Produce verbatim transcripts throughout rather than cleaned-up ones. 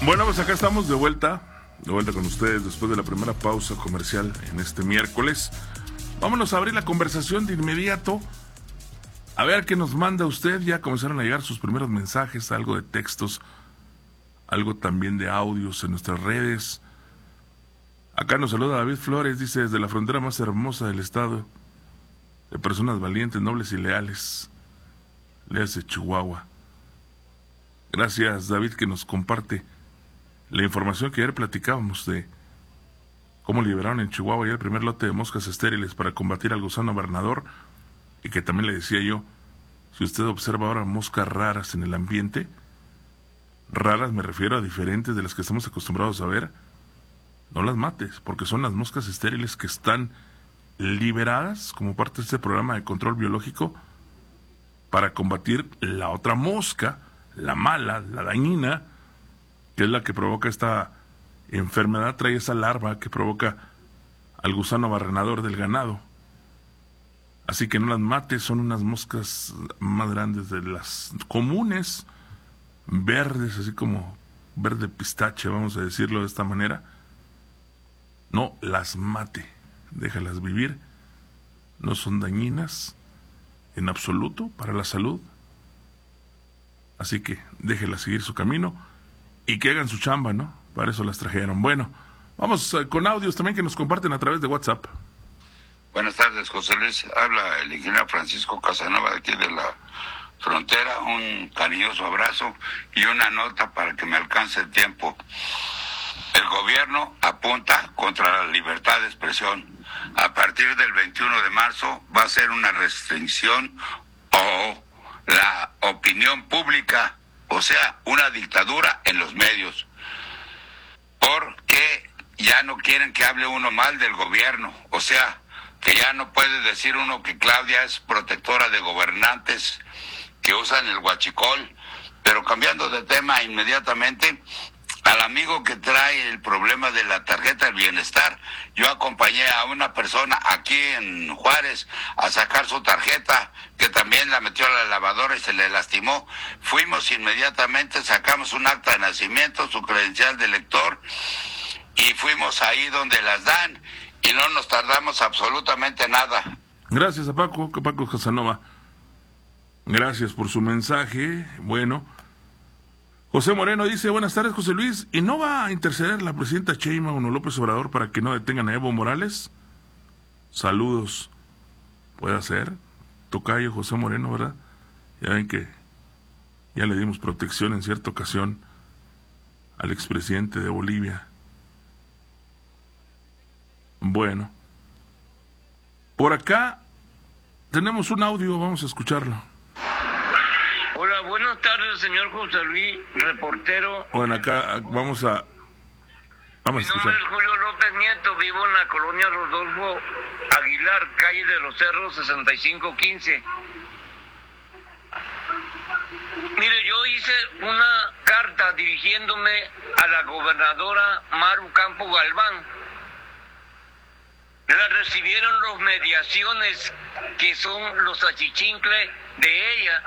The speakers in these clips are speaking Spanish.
Bueno, pues acá estamos de vuelta, de vuelta con ustedes después de la primera pausa comercial en este miércoles. Vámonos a abrir la conversación de inmediato. A ver qué nos manda usted. Ya comenzaron a llegar sus primeros mensajes, algo de textos, algo también de audios en nuestras redes. Acá nos saluda David Flores, dice, desde la frontera más hermosa del estado, de personas valientes, nobles y leales. Léase Chihuahua. Gracias, David, que nos comparte la información que ayer platicábamos de cómo liberaron en Chihuahua ya el primer lote de moscas estériles para combatir al gusano bernador, y que también le decía yo, si usted observa ahora moscas raras en el ambiente, raras me refiero a diferentes de las que estamos acostumbrados a ver, no las mates, porque son las moscas estériles que están liberadas como parte de este programa de control biológico para combatir la otra mosca, la mala, la dañina, que es la que provoca esta enfermedad, trae esa larva que provoca al gusano barrenador del ganado. Así que no las mates, son unas moscas más grandes de las comunes, verdes, así como verde pistache, vamos a decirlo de esta manera. No las mate, déjalas vivir, no son dañinas en absoluto para la salud. Así que déjelas seguir su camino y que hagan su chamba, ¿no? Para eso las trajeron. Bueno, vamos con audios también que nos comparten a través de WhatsApp. Buenas tardes, José Luis. Habla el ingeniero Francisco Casanova de aquí de la frontera. Un cariñoso abrazo y una nota para que me alcance el tiempo. El gobierno apunta contra la libertad de expresión. A partir del veintiuno de marzo va a ser una restricción o la opinión pública, o sea, una dictadura en los medios. Porque ya no quieren que hable uno mal del gobierno, o sea, que ya no puede decir uno que Claudia es protectora de gobernantes que usan el huachicol. Pero cambiando de tema inmediatamente, al amigo que trae el problema de la tarjeta del bienestar, yo acompañé a una persona aquí en Juárez a sacar su tarjeta, que también la metió a la lavadora y se le lastimó. Fuimos inmediatamente, sacamos un acta de nacimiento, su credencial de lector, y fuimos ahí donde las dan, y no nos tardamos absolutamente nada. Gracias a Paco, a Paco Casanova. Gracias por su mensaje. Bueno, José Moreno dice, buenas tardes, José Luis, ¿y no va a interceder la presidenta Sheinbaum o López Obrador para que no detengan a Evo Morales? Saludos. Puede ser, tocayo José Moreno, ¿verdad? Ya ven que ya le dimos protección en cierta ocasión al expresidente de Bolivia. Bueno, por acá tenemos un audio, vamos a escucharlo. Hola, buenas tardes, señor José Luis, reportero. Bueno, acá vamos a vamos a escuchar. Mi nombre es Julio López Nieto, vivo en la colonia Rodolfo Aguilar, calle de los Cerros, sesenta y cinco quince. Mire, yo hice una carta dirigiéndome a la gobernadora Maru Campo Galván. La recibieron los mediaciones, que son los achichincles de ella.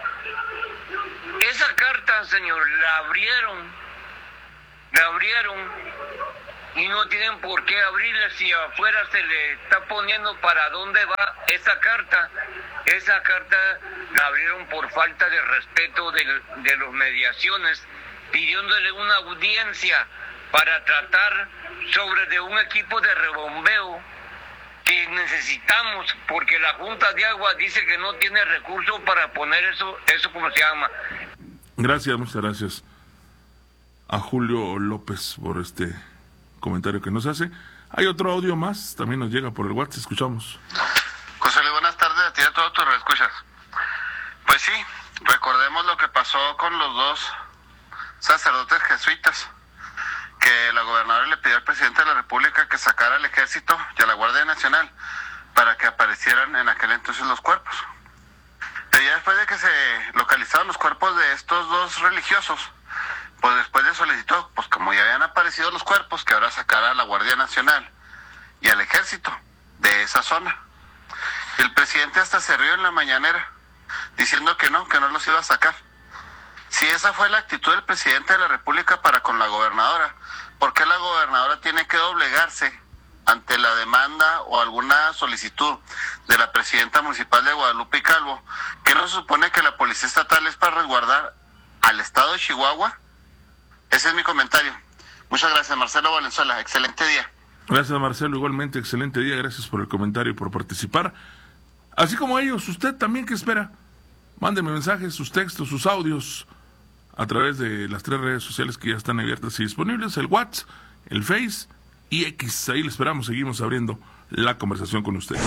Esa carta, señor, la abrieron, la abrieron y no tienen por qué abrirla si afuera se le está poniendo para dónde va esa carta. Esa carta la abrieron por falta de respeto de, de los mediaciones, pidiéndole una audiencia para tratar sobre de un equipo de rebombeo que necesitamos, porque la Junta de Agua dice que no tiene recursos para poner eso, eso como se llama. Gracias, muchas gracias a Julio López por este comentario que nos hace. Hay otro audio más, también nos llega por el WhatsApp, escuchamos. José Luis, buenas tardes a ti y a todos tus reescuchas. Pues sí, recordemos lo que pasó con los dos sacerdotes jesuitas, que la gobernadora le pidió al presidente de la República que sacara al Ejército y a la Guardia Nacional para que aparecieran en aquel entonces los cuerpos. Pero ya después de que se localizaron los cuerpos de estos dos religiosos, pues después de solicitó, pues como ya habían aparecido los cuerpos, que ahora sacara a la Guardia Nacional y al Ejército de esa zona. El presidente hasta se rió en la mañanera, diciendo que no, que no los iba a sacar. Si esa fue la actitud del presidente de la República para con la gobernadora, ¿por qué la gobernadora tiene que doblegarse ante la demanda o alguna solicitud de la presidenta municipal de Guadalupe y Calvo? ¿Que no se supone que la policía estatal es para resguardar al estado de Chihuahua? Ese es mi comentario. Muchas gracias, Marcelo Valenzuela. Excelente día. Gracias, Marcelo. Igualmente, excelente día. Gracias por el comentario y por participar. Así como ellos, usted también, ¿qué espera? Mándeme mensajes, sus textos, sus audios a través de las tres redes sociales que ya están abiertas y disponibles, el WhatsApp, el Face y X. Ahí le esperamos, seguimos abriendo la conversación con ustedes.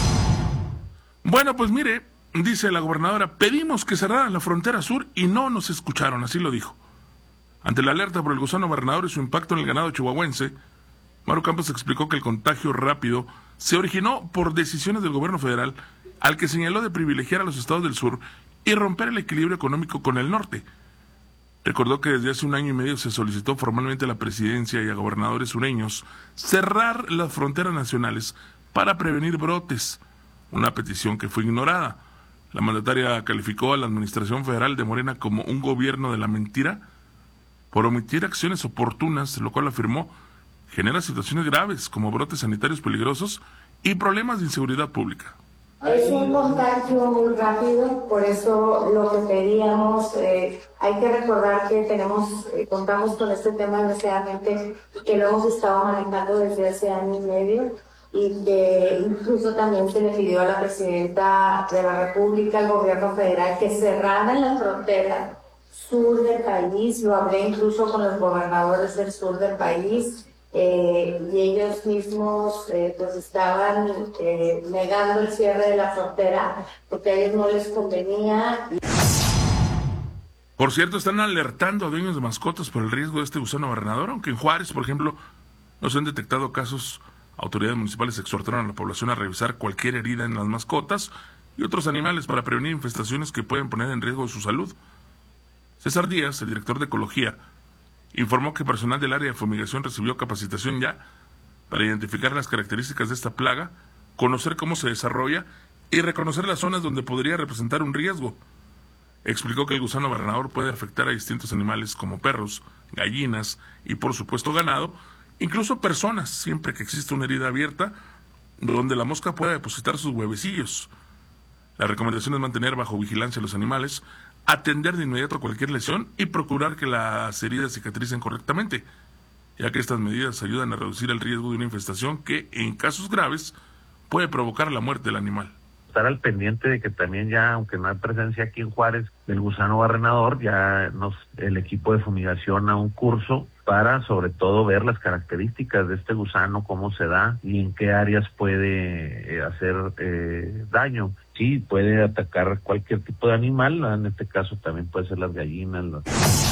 Bueno, pues mire, dice la gobernadora, pedimos que cerraran la frontera sur y no nos escucharon, así lo dijo. Ante la alerta por el gusano barrenador y su impacto en el ganado chihuahuense, Maru Campos explicó que el contagio rápido se originó por decisiones del gobierno federal, al que señaló de privilegiar a los estados del sur y romper el equilibrio económico con el norte. Recordó que desde hace un año y medio se solicitó formalmente a la presidencia y a gobernadores sureños cerrar las fronteras nacionales para prevenir brotes, una petición que fue ignorada. La mandataria calificó a la administración federal de Morena como un gobierno de la mentira por omitir acciones oportunas, lo cual afirmó genera situaciones graves como brotes sanitarios peligrosos y problemas de inseguridad pública. Es un contagio muy rápido, por eso lo que pedíamos, eh, hay que recordar que tenemos, eh, contamos con este tema desgraciadamente, que lo hemos estado manejando desde hace año y medio, y que incluso también se le pidió a la presidenta de la República, al gobierno federal, que cerraran la frontera sur del país. Lo hablé incluso con los gobernadores del sur del país. Eh, y ellos mismos eh, pues estaban eh, negando el cierre de la frontera porque a ellos no les convenía. Por cierto, están alertando a dueños de mascotas por el riesgo de este gusano barrenador, aunque en Juárez, por ejemplo, no se han detectado casos. Autoridades municipales exhortaron a la población a revisar cualquier herida en las mascotas y otros animales para prevenir infestaciones que pueden poner en riesgo su salud. César Díaz, el director de Ecología, informó que personal del área de fumigación recibió capacitación ya para identificar las características de esta plaga, conocer cómo se desarrolla y reconocer las zonas donde podría representar un riesgo. Explicó que el gusano barrenador puede afectar a distintos animales como perros, gallinas y por supuesto ganado, incluso personas, siempre que existe una herida abierta donde la mosca pueda depositar sus huevecillos. La recomendación es mantener bajo vigilancia a los animales, atender de inmediato cualquier lesión y procurar que las heridas cicatricen correctamente, ya que estas medidas ayudan a reducir el riesgo de una infestación que, en casos graves, puede provocar la muerte del animal. Estar al pendiente de que también ya, aunque no hay presencia aquí en Juárez del gusano barrenador, ya nos el equipo de fumigación a un curso para sobre todo ver las características de este gusano, cómo se da y en qué áreas puede eh, hacer eh, daño. Sí, puede atacar cualquier tipo de animal, en este caso también puede ser las gallinas. Los...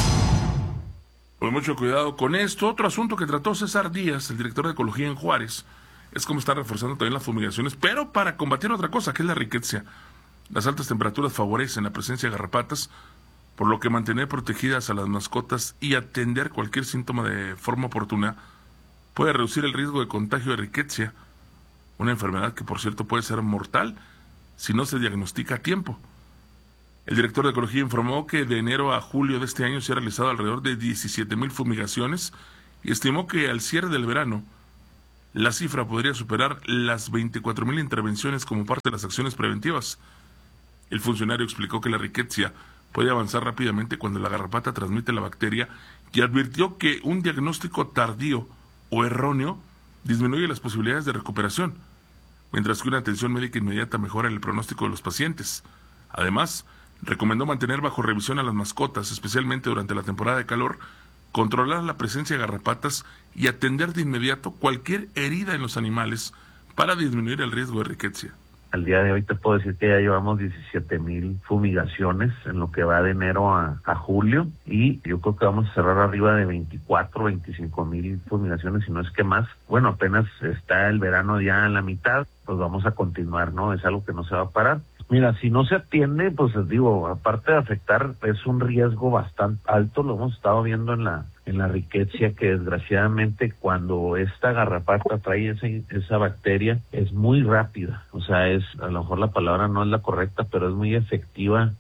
Pues mucho cuidado con esto. Otro asunto que trató César Díaz, el director de Ecología en Juárez, es cómo está reforzando también las fumigaciones, pero para combatir otra cosa, que es la riqueza. Las altas temperaturas favorecen la presencia de garrapatas, por lo que mantener protegidas a las mascotas y atender cualquier síntoma de forma oportuna puede reducir el riesgo de contagio de riqueza, una enfermedad que por cierto puede ser mortal si no se diagnostica a tiempo. El director de Ecología informó que de enero a julio de este año se ha realizado alrededor de diecisiete mil fumigaciones y estimó que al cierre del verano la cifra podría superar las veinticuatro mil intervenciones como parte de las acciones preventivas. El funcionario explicó que la riqueza puede avanzar rápidamente cuando la garrapata transmite la bacteria y advirtió que un diagnóstico tardío o erróneo disminuye las posibilidades de recuperación, mientras que una atención médica inmediata mejora el pronóstico de los pacientes. Además, recomendó mantener bajo revisión a las mascotas, especialmente durante la temporada de calor, controlar la presencia de garrapatas y atender de inmediato cualquier herida en los animales para disminuir el riesgo de riqueza. Al día de hoy te puedo decir que ya llevamos diecisiete mil fumigaciones en lo que va de enero a, a julio y yo creo que vamos a cerrar arriba de veinticuatro, veinticinco mil fumigaciones, si no es que más. Bueno, apenas está el verano ya en la mitad, pues vamos a continuar, ¿no? Es algo que no se va a parar. Mira, si no se atiende, pues les digo, aparte de afectar, es un riesgo bastante alto, lo hemos estado viendo en la en la riqueza, que desgraciadamente cuando esta garrapata trae esa, esa bacteria, es muy rápida, o sea, es a lo mejor la palabra no es la correcta, pero es muy efectiva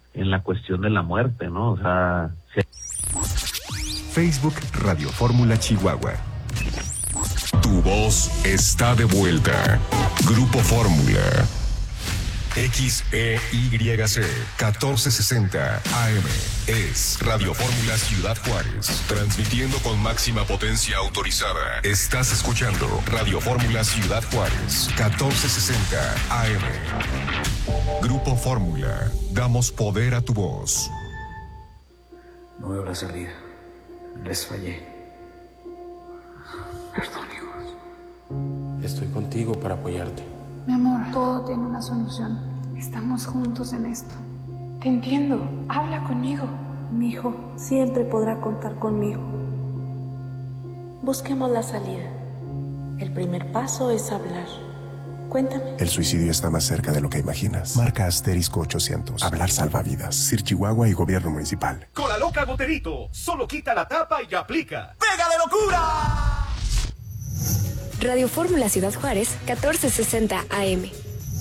en la cuestión de la muerte, ¿no? O sea, si... Facebook Radio Fórmula Chihuahua. Tu voz está de vuelta. Grupo Fórmula. X E Y C catorce sesenta A M es Radio Fórmula Ciudad Juárez, transmitiendo con máxima potencia autorizada. Estás escuchando Radio Fórmula Ciudad Juárez, catorce sesenta A M. Grupo Fórmula, damos poder a tu voz. No veo la salida. Les fallé. Perdón, hijos. Estoy contigo para apoyarte. Mi amor, todo tiene una solución. Estamos juntos en esto. Te entiendo. Habla conmigo. Mi hijo siempre podrá contar conmigo. Busquemos la salida. El primer paso es hablar. Cuéntame. El suicidio está más cerca de lo que imaginas. Marca asterisco ochocientos. Hablar salva vidas. C I R Chihuahua y Gobierno Municipal. Con la loca Goterito. Solo quita la tapa y aplica. ¡Pega de locura! Radio Fórmula Ciudad Juárez, catorce sesenta A M.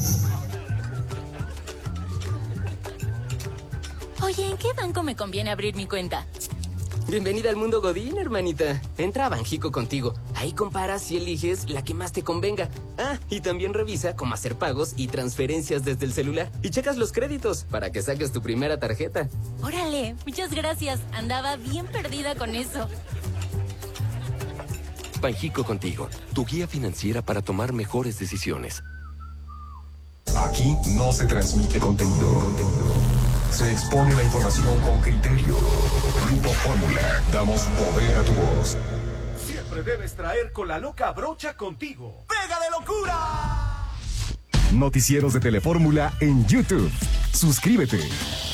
Oye, ¿en qué banco me conviene abrir mi cuenta? Bienvenida al mundo Godín, hermanita. Entra a Banjico Contigo. Ahí comparas y eliges la que más te convenga. Ah, y también revisa cómo hacer pagos y transferencias desde el celular. Y checas los créditos para que saques tu primera tarjeta. Órale, muchas gracias. Andaba bien perdida con eso. Banjico Contigo, tu guía financiera para tomar mejores decisiones. Aquí no se transmite contenido. Se expone la información con criterio. Grupo Fórmula, damos poder a tu voz. Siempre debes traer con la loca brocha contigo. ¡Pega de locura! Noticieros de Telefórmula en YouTube. Suscríbete.